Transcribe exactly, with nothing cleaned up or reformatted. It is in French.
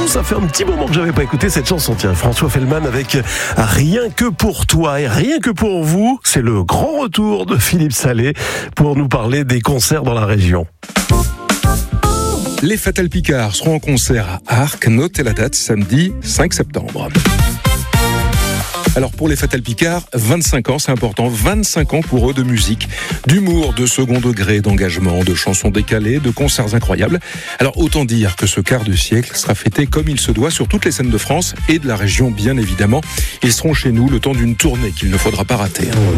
ça fait un petit moment que j'avais pas écouté cette chanson. Tiens, François Fellman avec Rien que pour toi et rien que pour vous. C'est le grand retour de Philippe Salé pour nous parler des concerts dans la région. Les Fatal Picard seront en concert à Arques. Notez la date, samedi cinq septembre. Alors pour les Fatal Picard, vingt-cinq ans, c'est important, vingt-cinq ans pour eux de musique, d'humour, de second degré, d'engagement, de chansons décalées, de concerts incroyables. Alors autant dire que ce quart de siècle sera fêté comme il se doit sur toutes les scènes de France et de la région bien évidemment. Ils seront chez nous le temps d'une tournée qu'il ne faudra pas rater.